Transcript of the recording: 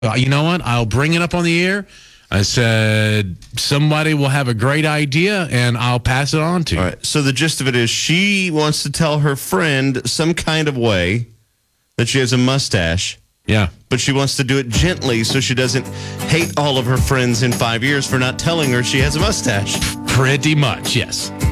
You know what? I'll bring it up on the air. I said, somebody will have a great idea, and I'll pass it on to you. All right. So the gist of it is she wants to tell her friend some kind of way that she has a mustache. Yeah. But she wants to do it gently so she doesn't hate all of her friends in 5 years for not telling her she has a mustache. Pretty much, yes.